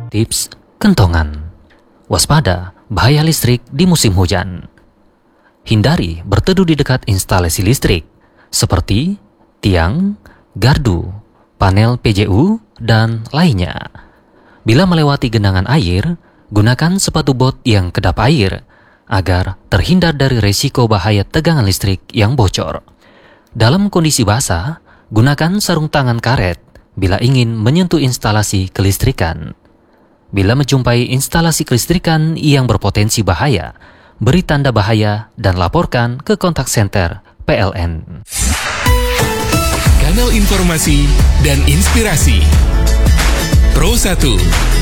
Tips kentongan. Waspada bahaya listrik di musim hujan. Hindari berteduh di dekat instalasi listrik seperti tiang, gardu, panel PJU, dan lainnya. Bila melewati genangan air, gunakan sepatu bot yang kedap air agar terhindar dari resiko bahaya tegangan listrik yang bocor. Dalam kondisi basah, gunakan sarung tangan karet bila ingin menyentuh instalasi kelistrikan. Bila menjumpai instalasi kelistrikan yang berpotensi bahaya, beri tanda bahaya dan laporkan ke kontak senter PLN. Kanal informasi dan inspirasi Pro 1